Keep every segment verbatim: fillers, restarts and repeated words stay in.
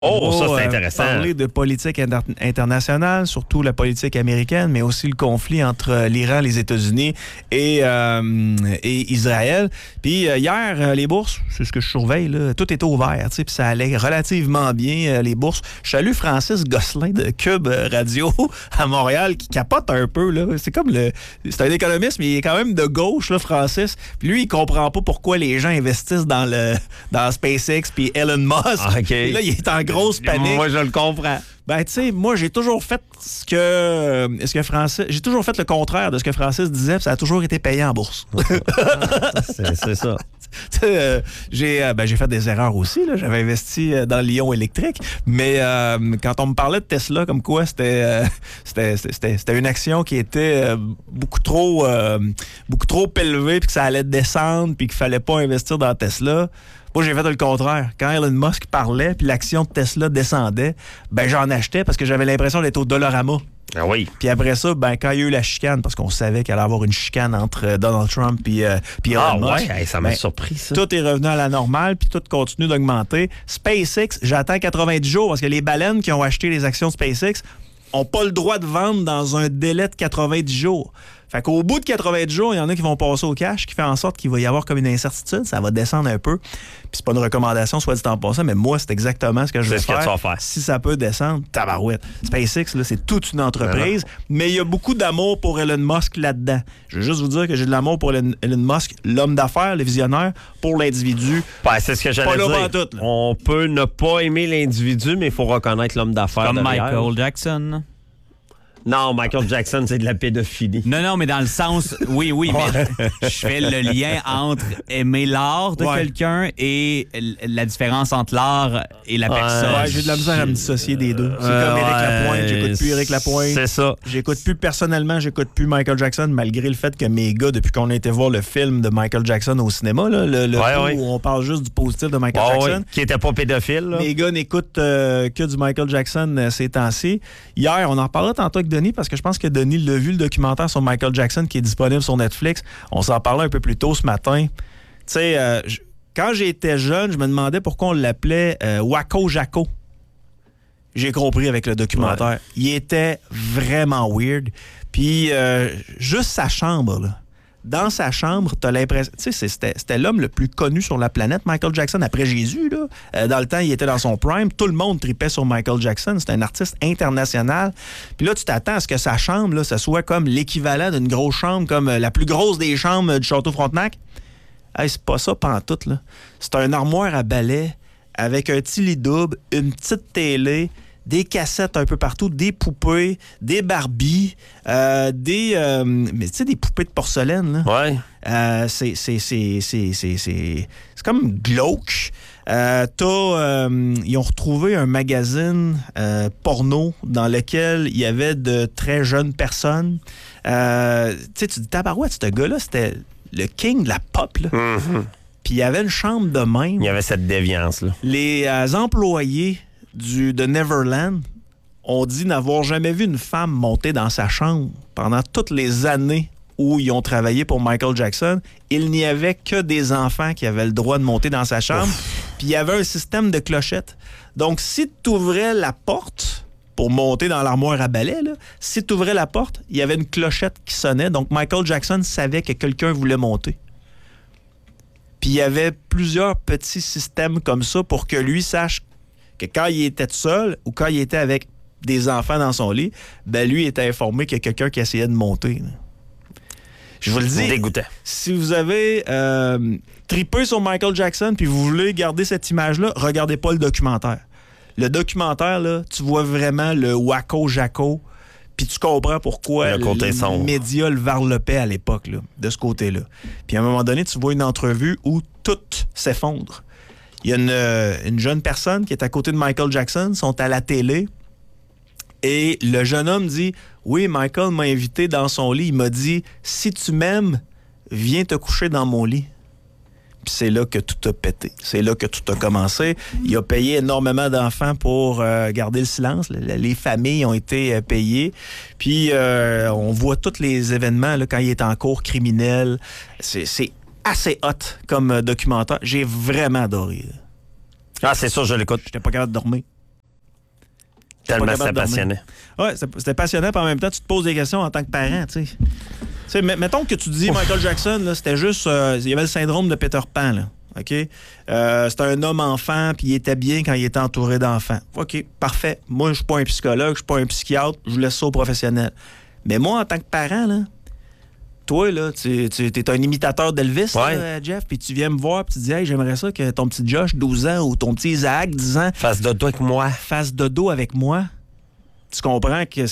Oh, ça, c'est euh, intéressant. Parler de politique inter- internationale, surtout la politique américaine, mais aussi le conflit entre euh, l'Iran, les États-Unis et, euh, et Israël. Puis euh, hier, euh, les bourses, c'est ce que je surveille, là, tout était ouvert, tu sais, puis ça allait relativement bien, euh, les bourses. Je salue Francis Gosselin de Cube Radio à Montréal qui capote un peu, là. C'est comme le... C'est un économiste, mais il est quand même de gauche, là, Francis. Puis lui, il comprend pas pourquoi les gens investissent dans le dans SpaceX puis Elon Musk. Ah, OK. Et là, il est en grosse panique. Moi, je le comprends. Ben, tu sais, moi, j'ai toujours fait ce que, ce que Francis... J'ai toujours fait le contraire de ce que Francis disait, puis ça a toujours été payé en bourse. c'est, c'est ça. euh, j'ai, euh, ben, j'ai fait des erreurs aussi. Là. J'avais investi euh, dans Lyon électrique, mais euh, quand on me parlait de Tesla, comme quoi c'était, euh, c'était, c'était, c'était une action qui était euh, beaucoup trop, euh, beaucoup trop élevée, puis que ça allait descendre, puis qu'il fallait pas investir dans Tesla. Moi, j'ai fait le contraire. Quand Elon Musk parlait, puis l'action de Tesla descendait, ben j'en achetais parce que j'avais l'impression d'être au Dollarama. Ah oui. Puis après ça, ben quand il y a eu la chicane, parce qu'on savait qu'il allait y avoir une chicane entre Donald Trump et euh, Elon Ah Musk. ouais, hey, ça m'a ben, surpris, ça. Tout est revenu à la normale, puis tout continue d'augmenter. SpaceX, j'attends quatre-vingt-dix jours, parce que les baleines qui ont acheté les actions de SpaceX n'ont pas le droit de vendre dans un délai de quatre-vingt-dix jours. Fait qu'au bout de quatre-vingt-dix jours, il y en a qui vont passer au cash, qui fait en sorte qu'il va y avoir comme une incertitude, ça va descendre un peu. Puis c'est pas une recommandation, soit dit en passant, mais moi, c'est exactement ce que je vais C'est ce faire. que tu vas faire. Si ça peut descendre, tabarouette. SpaceX, là, c'est toute une entreprise, mais il y a beaucoup d'amour pour Elon Musk là-dedans. Je veux juste vous dire que j'ai de l'amour pour Elon, Elon Musk, l'homme d'affaires, le visionnaire, pour l'individu. Ben, c'est ce que j'allais Pas là dire. pantoute, là. On peut ne pas aimer l'individu, mais il faut reconnaître l'homme d'affaires Comme derrière. Michael Jackson. Non, Michael Jackson, c'est de la pédophilie. Non, non, mais dans le sens, oui, oui, mais je fais le lien entre aimer l'art de Ouais. quelqu'un et l- la différence entre l'art et la Ouais. personne. Ouais, j'ai de la misère à me dissocier des deux. C'est Euh, comme Éric ouais, Lapointe, j'écoute plus Éric Lapointe. C'est ça. J'écoute plus personnellement, j'écoute plus Michael Jackson, malgré le fait que mes gars, depuis qu'on a été voir le film de Michael Jackson au cinéma, là, le, le Ouais, coup ouais. où on parle juste du positif de Michael Ah Jackson, oui, qui était pas pédophile, là. mes gars n'écoutent euh, que du Michael Jackson euh, ces temps-ci. Hier, on en reparlera tantôt avec Denis, parce que je pense que Denis l'a vu, le documentaire sur Michael Jackson qui est disponible sur Netflix. On s'en parlait un peu plus tôt ce matin. Tu sais, euh, j- quand j'étais jeune, je me demandais pourquoi on l'appelait euh, Wako Jacko. J'ai compris avec le documentaire. Ouais. Il était vraiment weird. Puis, euh, juste sa chambre, là. Dans sa chambre, t'as l'impression... Tu sais, c'est- c'était, c'était l'homme le plus connu sur la planète, Michael Jackson, après Jésus, là. Euh, dans le temps, il était dans son prime. Tout le monde tripait sur Michael Jackson. C'était un artiste international. Puis là, tu t'attends à ce que sa chambre, là, ça soit comme l'équivalent d'une grosse chambre, comme euh, la plus grosse des chambres euh, du Château Frontenac. Hey, c'est pas ça pantoute, là. C'est un armoire à balai avec un petit lit double, une petite télé, des cassettes un peu partout, des poupées, des Barbies, euh, des... euh, mais tu sais, des poupées de porcelaine, là. Ouais. Euh, c'est, c'est, c'est, c'est, c'est, c'est, c'est comme glauque. Euh, t'as, euh, ils ont retrouvé un magazine euh, porno dans lequel il y avait de très jeunes personnes. Euh, tu sais, tu dis, tabarouette, ce gars-là, c'était le king de la pop, là. Mhm. Puis il y avait une chambre de même. Il y avait cette déviance-là. Les euh, employés du, de Neverland ont dit n'avoir jamais vu une femme monter dans sa chambre pendant toutes les années où ils ont travaillé pour Michael Jackson. Il n'y avait que des enfants qui avaient le droit de monter dans sa chambre. Puis il y avait un système de clochettes. Donc, si tu ouvrais la porte pour monter dans l'armoire à balai, là, si tu ouvrais la porte, il y avait une clochette qui sonnait. Donc, Michael Jackson savait que quelqu'un voulait monter. Puis il y avait plusieurs petits systèmes comme ça pour que lui sache que quand il était tout seul ou quand il était avec des enfants dans son lit, ben lui était informé qu'il y a quelqu'un qui essayait de monter, là. Je vous le dis, Dégoûtant. si vous avez euh, tripé sur Michael Jackson puis vous voulez garder cette image-là, regardez pas le documentaire. Le documentaire, là, tu vois vraiment le Wako Jacko, puis tu comprends pourquoi Le côté les sombre. médias le varlopaient à l'époque, là, de ce côté-là. Puis à un moment donné, tu vois une entrevue où tout s'effondre. Il y a une, euh, une jeune personne qui est à côté de Michael Jackson, sont à la télé, et le jeune homme dit « Oui, Michael m'a invité dans son lit. Il m'a dit « Si tu m'aimes, viens te coucher dans mon lit. » Puis c'est là que tout a pété. C'est là que tout a commencé. Il a payé énormément d'enfants pour euh, garder le silence. Le- Les familles ont été euh, payées. Puis euh, on voit tous les événements là, quand il est en cours criminel. C'est, c'est assez hot comme euh, documentaire. J'ai vraiment adoré, là. Ah, c'est sûr, je l'écoute. J'étais pas capable de dormir. Tellement c'était passionnant. Oui, c'était passionnant, puis en même temps, tu te poses des questions en tant que parent, tu sais. Tu sais, mettons que tu te dis Ouf. Michael Jackson, là, c'était juste... Euh, il y avait le syndrome de Peter Pan, là. OK? Euh, c'était un homme-enfant, puis il était bien quand il était entouré d'enfants. OK, parfait. Moi, je suis pas un psychologue, je suis pas un psychiatre, je laisse ça aux professionnels. Mais moi, en tant que parent, là, toi, là, tu, tu es un imitateur d'Elvis, ouais. là, Jeff, puis tu viens me voir, puis tu dis, hey, j'aimerais ça que ton petit Josh, douze ans, ou ton petit Isaac, dix ans, fasse dodo avec moi. Fasse dodo avec moi. Tu comprends que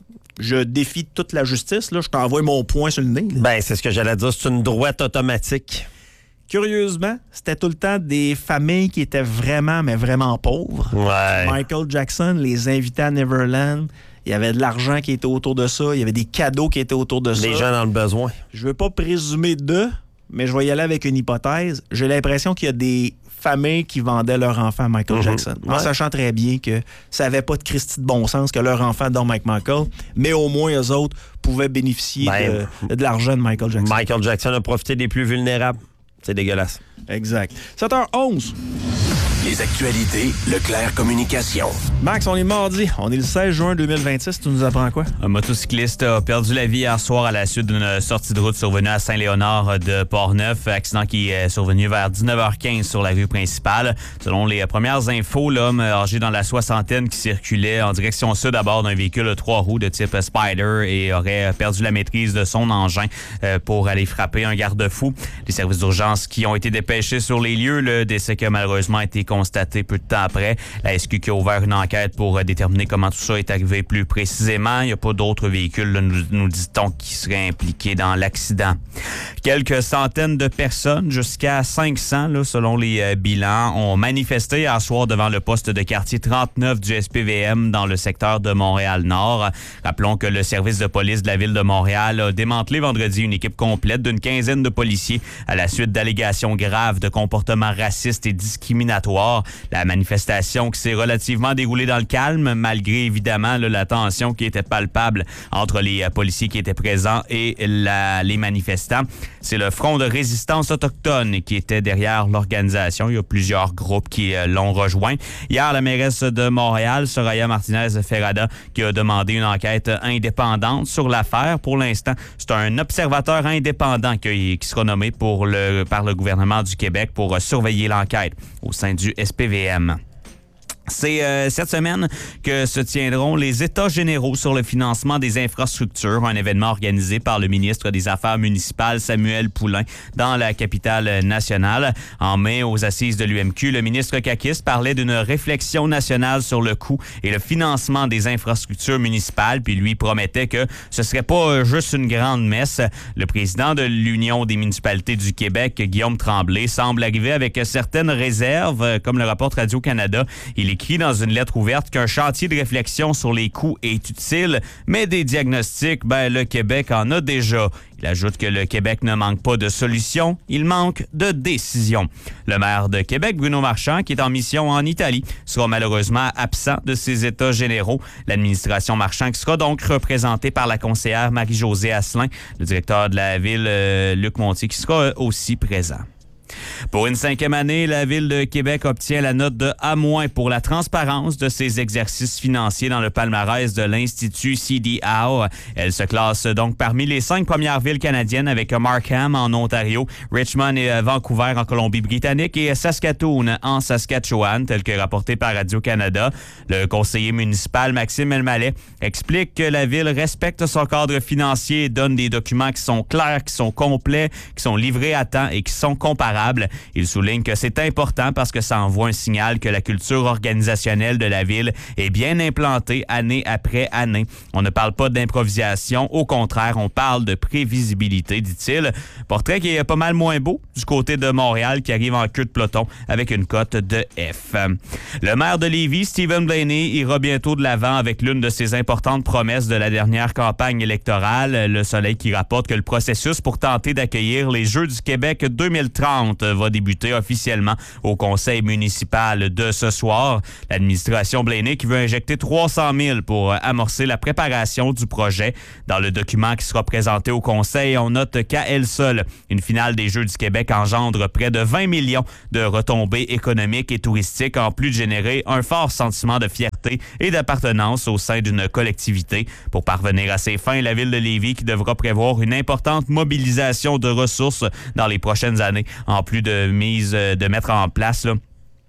je défie toute la justice, là, je t'envoie mon poing sur le nez. Là. Ben, c'est ce que j'allais dire, c'est une droite automatique. Curieusement, c'était tout le temps des familles qui étaient vraiment, mais vraiment pauvres. Ouais. Michael Jackson les invitait à Neverland. Il y avait de l'argent qui était autour de ça. Il y avait des cadeaux qui étaient autour de ça. Les gens dans le besoin. Je ne veux pas présumer d'eux, mais je vais y aller avec une hypothèse. J'ai l'impression qu'il y a des familles qui vendaient leur enfant à Michael mm-hmm. Jackson. En ouais. sachant très bien que ça n'avait pas de Christie de bon sens que leur enfant dorme avec Michael, mais au moins, eux autres pouvaient bénéficier ben, de, de l'argent de Michael Jackson. Michael Jackson a profité des plus vulnérables. C'est dégueulasse. Exact. sept heures onze. Les actualités Leclerc Communication. Max, on est mardi. On est le seize juin deux mille vingt-six. Tu nous apprends quoi? Un motocycliste a perdu la vie hier soir à la suite d'une sortie de route survenue à Saint-Léonard de Portneuf. Accident qui est survenu vers dix-neuf heures quinze sur la rue principale. Selon les premières infos, l'homme âgé dans la soixantaine qui circulait en direction sud à bord d'un véhicule à trois roues de type Spider et aurait perdu la maîtrise de son engin pour aller frapper un garde-fou. Les services d'urgence qui ont été dépêchés sur les lieux, le décès qui a malheureusement été constaté peu de temps après. La S Q qui a ouvert une enquête pour déterminer comment tout ça est arrivé plus précisément. Il n'y a pas d'autres véhicules, là, nous, nous dit-on, qui seraient impliqués dans l'accident. Quelques centaines de personnes, jusqu'à cinq cents, là, selon les euh, bilans, ont manifesté hier soir devant le poste de quartier trente-neuf du S P V M dans le secteur de Montréal-Nord. Rappelons que le service de police de la ville de Montréal a démantelé vendredi une équipe complète d'une quinzaine de policiers à la suite d'allégations graves de comportements racistes et discriminatoires. La manifestation qui s'est relativement déroulée dans le calme, malgré évidemment là, la tension qui était palpable entre les euh, policiers qui étaient présents et la, les manifestants. C'est le Front de résistance autochtone qui était derrière l'organisation. Il y a plusieurs groupes qui euh, l'ont rejoint. Hier, la mairesse de Montréal, Soraya Martinez-Ferrada, qui a demandé une enquête indépendante sur l'affaire. Pour l'instant, c'est un observateur indépendant qui, qui sera nommé pour le, par le gouvernement du Québec pour euh, surveiller l'enquête au sein du S P V M. C'est euh, cette semaine que se tiendront les États généraux sur le financement des infrastructures, un événement organisé par le ministre des Affaires municipales, Samuel Poulin, dans la capitale nationale. En mai, aux assises de l'U M Q, le ministre caquiste parlait d'une réflexion nationale sur le coût et le financement des infrastructures municipales, puis lui promettait que ce serait pas juste une grande messe. Le président de l'Union des municipalités du Québec, Guillaume Tremblay, semble arriver avec certaines réserves, comme le rapporte Radio-Canada. Il est écrit dans une lettre ouverte qu'un chantier de réflexion sur les coûts est utile, mais des diagnostics, ben le Québec en a déjà. Il ajoute que le Québec ne manque pas de solutions, il manque de décisions. Le maire de Québec, Bruno Marchand, qui est en mission en Italie, sera malheureusement absent de ces États généraux. L'administration Marchand qui sera donc représentée par la conseillère Marie-Josée Asselin, le directeur de la ville, euh, Luc Montier, qui sera aussi présent. Pour une cinquième année, la Ville de Québec obtient la note de A- pour la transparence de ses exercices financiers dans le palmarès de l'Institut C D A O. Elle se classe donc parmi les cinq premières villes canadiennes avec Markham en Ontario, Richmond et Vancouver en Colombie-Britannique et Saskatoon en Saskatchewan, tel que rapporté par Radio-Canada. Le conseiller municipal Maxime Elmaleh explique que la Ville respecte son cadre financier et donne des documents qui sont clairs, qui sont complets, qui sont livrés à temps et qui sont comparables. Il souligne que c'est important parce que ça envoie un signal que la culture organisationnelle de la ville est bien implantée année après année. On ne parle pas d'improvisation, au contraire, on parle de prévisibilité, dit-il. Portrait qui est pas mal moins beau du côté de Montréal qui arrive en queue de peloton avec une cote de F. Le maire de Lévis, Stephen Blaney, ira bientôt de l'avant avec l'une de ses importantes promesses de la dernière campagne électorale. Le Soleil qui rapporte que le processus pour tenter d'accueillir les Jeux du Québec deux mille trente va débuter officiellement au conseil municipal de ce soir. L'administration Blaney qui veut injecter trois cent mille pour amorcer la préparation du projet. Dans le document qui sera présenté au conseil, on note qu'à elle seule, une finale des Jeux du Québec engendre près de vingt millions de retombées économiques et touristiques, en plus de générer un fort sentiment de fierté fierté et d'appartenance au sein d'une collectivité. Pour parvenir à ses fins, la ville de Lévis qui devra prévoir une importante mobilisation de ressources dans les prochaines années, en plus de mise de mettre en place là,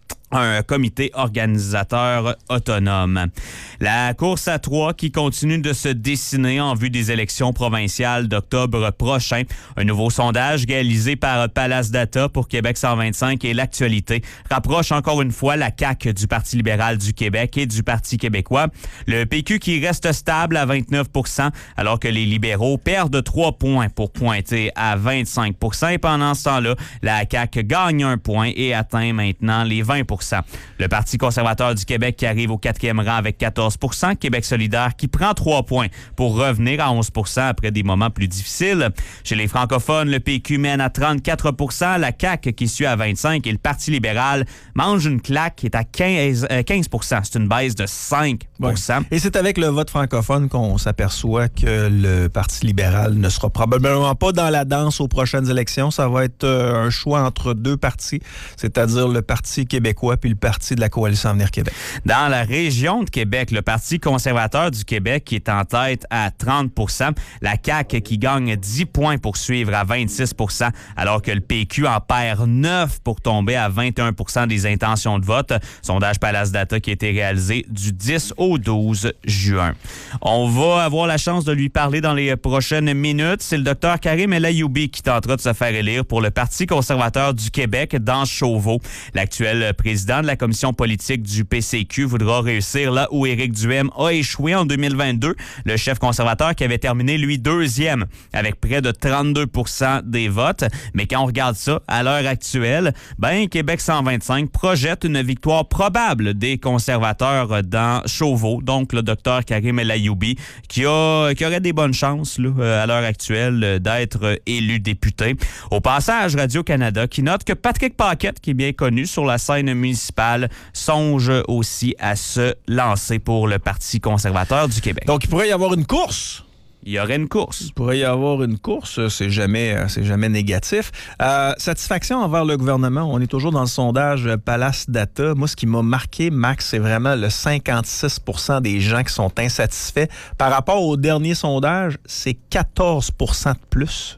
un comité organisateur autonome. La course à trois qui continue de se dessiner en vue des élections provinciales d'octobre prochain. Un nouveau sondage réalisé par Palace Data pour Québec cent vingt-cinq et l'actualité rapproche encore une fois la C A Q du Parti libéral du Québec et du Parti québécois. Le P Q qui reste stable à vingt-neuf pour cent alors que les libéraux perdent trois points pour pointer à vingt-cinq pour cent. Et pendant ce temps-là, la C A Q gagne un point et atteint maintenant les vingt pour cent. Le Parti conservateur du Québec qui arrive au quatrième rang avec quatorze pour cent. Québec solidaire qui prend trois points pour revenir à onze pour cent après des moments plus difficiles. Chez les francophones, le P Q mène à trente-quatre pour cent. La C A Q qui suit à vingt-cinq pour cent et le Parti libéral mange une claque qui est à quinze pour cent. C'est une baisse de cinq pour cent. Ouais. Et c'est avec le vote francophone qu'on s'aperçoit que le Parti libéral ne sera probablement pas dans la danse aux prochaines élections. Ça va être un choix entre deux partis, c'est-à-dire le Parti québécois puis le Parti de la Coalition Avenir Québec. Dans la région de Québec, le Parti conservateur du Québec qui est en tête à trente pour cent. La C A Q qui gagne dix points pour suivre à vingt-six pour cent, alors que le P Q en perd neuf pour tomber à vingt et un pour cent des intentions de vote. Sondage Palace Data qui a été réalisé du dix au douze juin. On va avoir la chance de lui parler dans les prochaines minutes. C'est le docteur Karim El Ayoumi qui tentera de se faire élire pour le Parti conservateur du Québec dans Chauveau. L'actuel président de la commission politique du P C Q voudra réussir là où Éric Duhaime a échoué en deux mille vingt-deux. Le chef conservateur qui avait terminé, lui, deuxième avec près de trente-deux pour cent des votes. Mais quand on regarde ça, à l'heure actuelle, ben Québec cent vingt-cinq projette une victoire probable des conservateurs dans Chauveau. Donc, le docteur Karim El Ayoumi qui, a, qui aurait des bonnes chances là, à l'heure actuelle d'être élu député. Au passage, Radio-Canada qui note que Patrick Paquette, qui est bien connu sur la scène municipale, songe aussi à se lancer pour le Parti conservateur du Québec. Donc, il pourrait y avoir une course. Il y aurait une course. Il pourrait y avoir une course, c'est jamais, c'est jamais négatif. Euh, satisfaction envers le gouvernement, on est toujours dans le sondage Palace Data. Moi, ce qui m'a marqué, Max, c'est vraiment le cinquante-six pour cent des gens qui sont insatisfaits. Par rapport au dernier sondage, c'est quatorze pour cent de plus.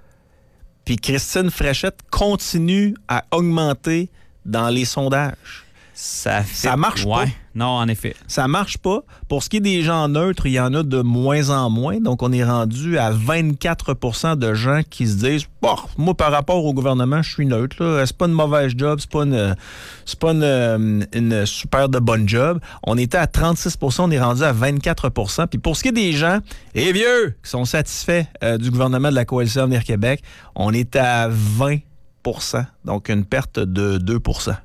Puis Christine Fréchette continue à augmenter dans les sondages. Ça, fait... ça marche ouais. pas. Non, en effet. Ça marche pas. Pour ce qui est des gens neutres, il y en a de moins en moins. Donc, on est rendu à vingt-quatre pour cent de gens qui se disent bon, moi, par rapport au gouvernement, je suis neutre. Là. C'est pas une mauvaise job, c'est pas une, c'est pas une, une super de bonne job. On était à trente-six pour cent, on est rendu à vingt-quatre pour cent. Puis pour ce qui est des gens, et vieux, qui sont satisfaits euh, du gouvernement de la Coalition Avenir Québec, on est à vingt pour cent. Donc, une perte de deux pour cent.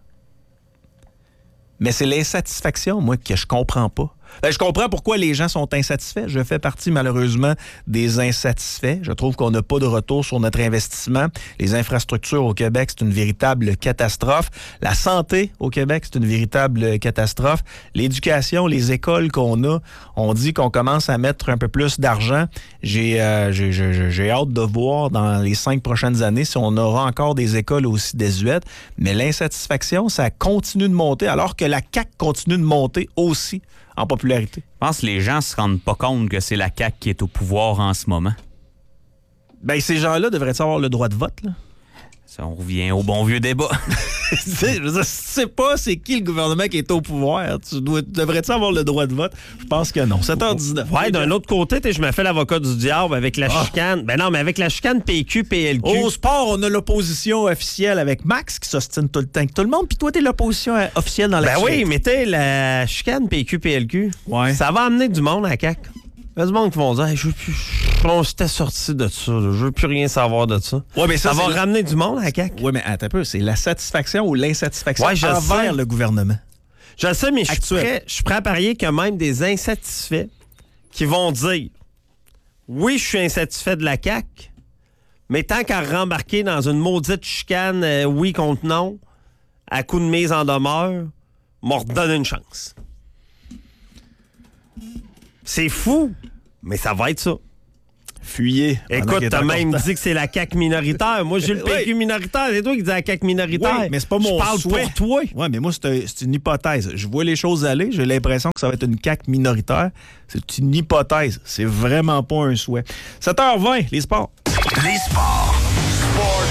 Mais c'est l'insatisfaction, moi, que je comprends pas. Ben, je comprends pourquoi les gens sont insatisfaits. Je fais partie, malheureusement, des insatisfaits. Je trouve qu'on n'a pas de retour sur notre investissement. Les infrastructures au Québec, c'est une véritable catastrophe. La santé au Québec, c'est une véritable catastrophe. L'éducation, les écoles qu'on a, on dit qu'on commence à mettre un peu plus d'argent. J'ai, euh, j'ai, j'ai, j'ai hâte de voir dans les cinq prochaines années si on aura encore des écoles aussi désuètes. Mais l'insatisfaction, ça continue de monter, alors que la C A Q continue de monter aussi en popularité. Je pense que les gens se rendent pas compte que c'est la C A Q qui est au pouvoir en ce moment. Ben, ces gens-là devraient avoir le droit de vote, là? Ça, on revient au bon vieux débat. Je ne sais pas c'est qui le gouvernement qui est au pouvoir. Tu dois, devrais-tu avoir le droit de vote? Je pense que non. sept heures dix-neuf. Ouais, d'un autre côté, je me fais l'avocat du diable avec la ah. chicane. Ben non, mais avec la chicane P Q P L Q. Au sport, on a l'opposition officielle avec Max qui s'ostine tout le temps avec tout le monde. Puis toi, t'es l'opposition officielle dans la Ben oui, mais t'es la chicane P Q P L Q. Ouais. Ça va amener du monde à la C A Q. Il y a du monde qui vont dire hey, je veux plus. On s'était sorti de ça. Là. Je veux plus rien savoir de ça. Ouais, mais ça, ça va la... ramener du monde à la C A Q. Oui, mais attends un peu. C'est la satisfaction ou l'insatisfaction ouais, envers le gouvernement. Je le sais, mais je suis prêt, je suis prêt à parier qu'il y a même des insatisfaits qui vont dire oui, je suis insatisfait de la C A Q, mais tant qu'à rembarquer dans une maudite chicane euh, oui contre non, à coup de mise en demeure, m'en redonne une chance. C'est fou, mais ça va être ça. Fuyez. Écoute, t'as même dit que c'est la C A Q minoritaire. Moi, j'ai le P Q oui. minoritaire. C'est toi qui dis la C A Q minoritaire. Oui, mais c'est pas mon Je parle souhait. pour toi. Oui, mais moi, c'est, un, c'est une hypothèse. Je vois les choses aller. J'ai l'impression que ça va être une C A Q minoritaire. C'est une hypothèse. C'est vraiment pas un souhait. sept heures vingt, les sports. Les sports. Sports.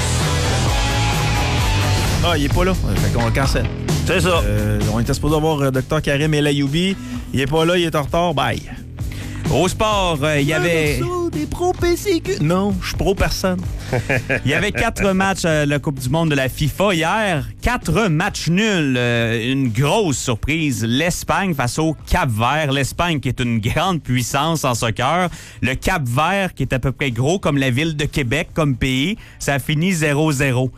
Ah, il est pas là. Fait qu'on le cancelle. C'est ça. Euh, on était supposé avoir euh, Dr Karim El Ayoubi. Il est pas là, il est en retard. Bye. Au sport, il euh, y avait... Des pro P C Q. Non, je suis pro personne. Il y avait quatre matchs à la Coupe du monde de la FIFA hier. Quatre matchs nuls. Euh, une grosse surprise. L'Espagne face au Cap-Vert. L'Espagne qui est une grande puissance en soccer. Le Cap-Vert qui est à peu près gros comme la ville de Québec comme pays. Ça a fini zéro zéro.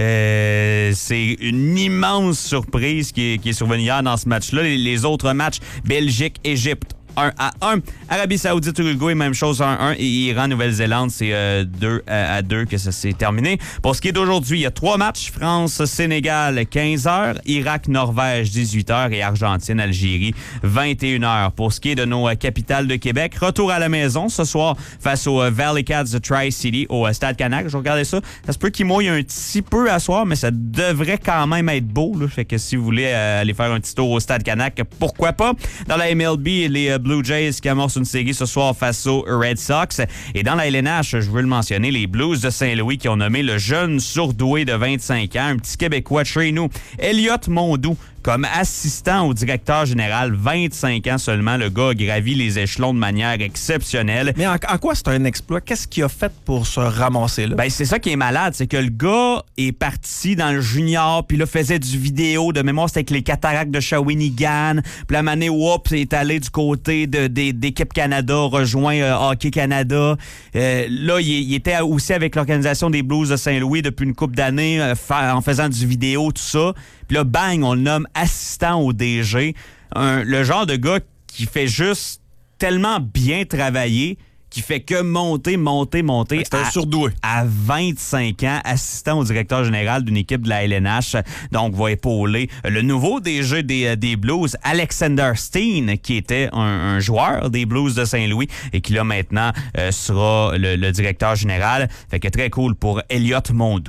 Euh, c'est une immense surprise qui est, qui est survenue hier dans ce match-là. Les, les autres matchs, Belgique, Égypte, un à un. Arabie Saoudite, Uruguay, même chose, un à un. Et Iran, Nouvelle-Zélande, c'est euh, deux à deux que ça s'est terminé. Pour ce qui est d'aujourd'hui, il y a trois matchs. France, Sénégal, quinze heures. Irak, Norvège, dix-huit heures. Et Argentine, Algérie, vingt et une heures. Pour ce qui est de nos euh, capitales de Québec, retour à la maison ce soir face aux euh, Valley Cats de Tri-City au euh, Stade Canac. Je regardais ça. Ça se peut qu'il mouille un petit peu à soir, mais ça devrait quand même être beau. Là. Fait que si vous voulez euh, aller faire un petit tour au Stade Canac, pourquoi pas. Dans la M L B, les euh, Blue Jays qui amorcent une série ce soir face aux Red Sox. Et dans la L N H, je veux le mentionner, les Blues de Saint-Louis qui ont nommé le jeune surdoué de vingt-cinq ans, un petit Québécois de chez nous, Elliott Mondou, comme assistant au directeur général, vingt-cinq ans seulement. Le gars a gravi les échelons de manière exceptionnelle. Mais en, en quoi c'est un exploit? Qu'est-ce qu'il a fait pour se ramasser là? Ben, c'est ça qui est malade, c'est que le gars est parti dans le junior, puis là, faisait du vidéo. De mémoire, c'était avec les Cataractes de Shawinigan. Puis la manée, oups, est allé du côté de, de, d'équipe Canada, rejoint euh, Hockey Canada. Euh, là, il, il était aussi avec l'organisation des Blues de Saint-Louis depuis une couple d'années, euh, fa- en faisant du vidéo, tout ça. Puis là, bang, on le nomme assistant au D G. Un, le genre de gars qui fait juste tellement bien travailler, qui fait que monter, monter, monter. C'est un à, surdoué. À vingt-cinq ans, assistant au directeur général d'une équipe de la L N H. Donc, va épauler le nouveau D G des, des Blues, Alexander Steen, qui était un, un joueur des Blues de Saint-Louis et qui, là, maintenant, euh, sera le, le directeur général. Fait que très cool pour Elliott Mondou.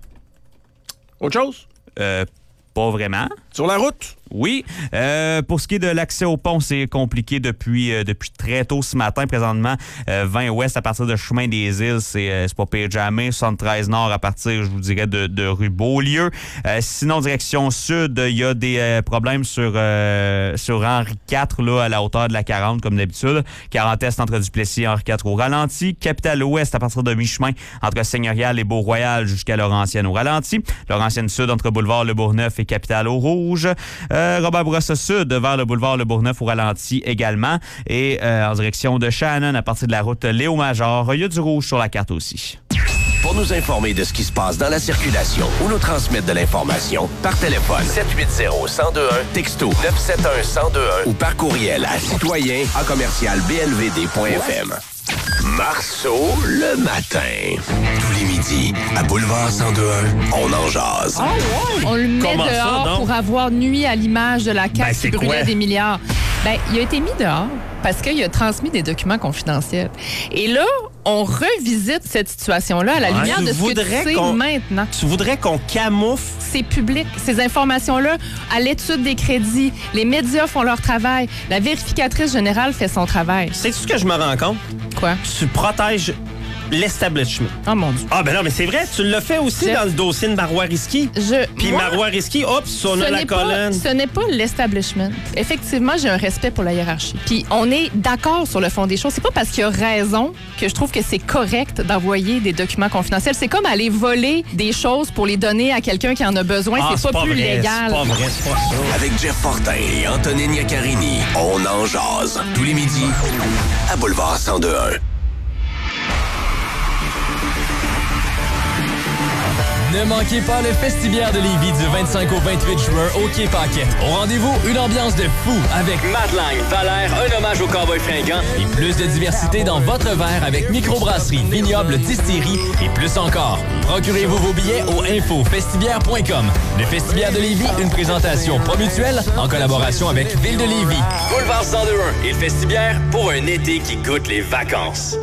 Autre chose? Euh, pas vraiment. Sur la route? Oui. Euh, pour ce qui est de l'accès au pont, c'est compliqué depuis, euh, depuis très tôt ce matin. Présentement, euh, vingt ouest à partir de Chemin des Îles, c'est, euh, c'est pas pire jamais. soixante-treize nord à partir, je vous dirais, de, de rue Beaulieu. Euh, sinon, direction sud, il y a des euh, problèmes sur, euh, sur Henri quatre, là, à la hauteur de la quarante, comme d'habitude. quarante est entre Duplessis et Henri quatre au ralenti. Capitale ouest à partir de mi-chemin entre Seigneurial et Beau-Royal jusqu'à Laurentienne au ralenti. Laurentienne sud entre Boulevard Le Bourgneuf et Capitale au rouge. Euh, Robert Bourassa Sud vers le boulevard Le Bourgneuf au ralenti également. Et euh, en direction de Shannon à partir de la route Léo-Major. Il y a du rouge sur la carte aussi. Pour nous informer de ce qui se passe dans la circulation ou nous transmettre de l'information, par téléphone sept huit zéro, un zéro deux un, texto neuf sept un, un zéro deux un ou par courriel à citoyen en commercial b l v d point f m. Marceau le matin. Tous les midis, à Boulevard cent deux un, on en jase. Oh, ouais. On le met Comment ça, dehors donc? pour avoir nuit à l'image de la C A Ben, Q c'est qui brûlait quoi? des milliards. Ben, il a été mis dehors parce qu'il a transmis des documents confidentiels. Et là, on revisite cette situation-là à la Ouais. lumière Tu de ce que voudrais tu sais qu'on- maintenant. Tu voudrais qu'on camoufle? C'est public. Ces informations-là, à l'étude des crédits, les médias font leur travail. La vérificatrice générale fait son travail. C'est ce que je me rends compte. Quoi? Tu protèges l'establishment. Oh mon Dieu. Ah, ben non, mais c'est vrai, tu l'as fait aussi Jeff. dans le dossier de Marois Risky. Je, Puis moi, Marois Risky, hop, on ce a la n'est pas- colonne. Ce n'est pas l'establishment. Effectivement, j'ai un respect pour la hiérarchie. Puis on est d'accord sur le fond des choses. C'est pas parce qu'il a raison que je trouve que c'est correct d'envoyer des documents confidentiels. C'est comme aller voler des choses pour les donner à quelqu'un qui en a besoin. Ah, c'est, pas, plus vrai, légal. C'est pas vrai, c'est pas ça. Avec Jeff Fortin et Antonine Iaccarini, on en jase. Tous les midis, à Boulevard cent deux un. Ne manquez pas le Festibiaire de Lévis du vingt-cinq au vingt-huit juin au Quai Paquette. Au rendez-vous, une ambiance de fou avec Matt Lang, Valère, un hommage au cowboy fringant et plus de diversité dans votre verre avec microbrasserie, vignoble, distillerie et plus encore. Procurez-vous vos billets au info festibiaire point com. Le Festibiaire de Lévis, une présentation Promutuelle en collaboration avec Ville de Lévis. Boulevard cent deux un et le Festibiaire pour un été qui goûte les vacances.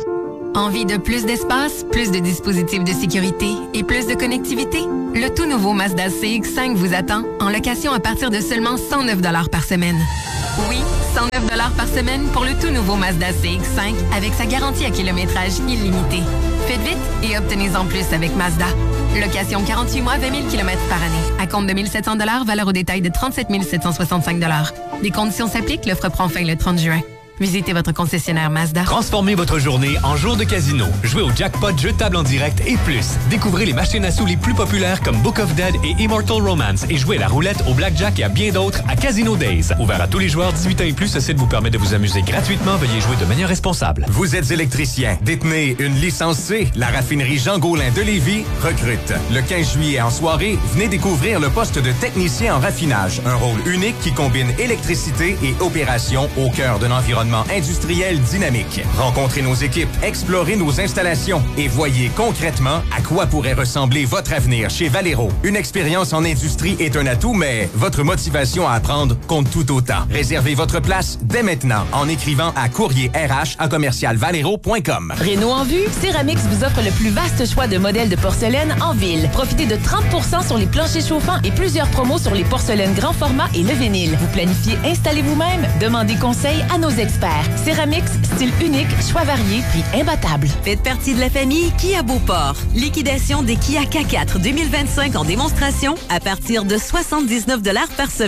Envie de plus d'espace, plus de dispositifs de sécurité et plus de connectivité? Le tout nouveau Mazda C X cinq vous attend en location à partir de seulement cent neuf dollars par semaine. Oui, cent neuf dollars par semaine pour le tout nouveau Mazda C X cinq avec sa garantie à kilométrage illimité. Faites vite et obtenez-en plus avec Mazda. Location quarante-huit mois, vingt mille kilomètres par année. À compte de mille sept cents dollars, valeur au détail de trente-sept mille sept cent soixante-cinq dollars. Les conditions s'appliquent, l'offre prend fin le trente juin. Visitez votre concessionnaire Mazda. Transformez votre journée en jour de casino. Jouez au jackpot, jeux de table en direct et plus. Découvrez les machines à sous les plus populaires comme Book of Dead et Immortal Romance et jouez à la roulette, au blackjack et à bien d'autres à Casino Days. Ouvert à tous les joueurs dix-huit ans et plus, ce site vous permet de vous amuser gratuitement. Veuillez jouer de manière responsable. Vous êtes électricien, détenez une licence C. La raffinerie Jean Gaulin de Lévis recrute. Le quinze juillet en soirée, venez découvrir le poste de technicien en raffinage. Un rôle unique qui combine électricité et opération au cœur d'un environnement industriel dynamique. Rencontrez nos équipes, explorez nos installations et voyez concrètement à quoi pourrait ressembler votre avenir chez Valero. Une expérience en industrie est un atout, mais votre motivation à apprendre compte tout autant. Réservez votre place dès maintenant en écrivant à courrier R H à commercial valero point com. Réno en vue, Ceramix vous offre le plus vaste choix de modèles de porcelaine en ville. Profitez de trente pour cent sur les planchers chauffants et plusieurs promos sur les porcelaines grand format et le vinyle. Vous planifiez, installez vous-même, demandez conseil à nos experts. Ceramix, style unique, choix varié, prix imbattable. Faites partie de la famille Kia Beauport. Liquidation des Kia K quatre deux mille vingt-cinq en démonstration à partir de soixante-dix-neuf dollars par semaine.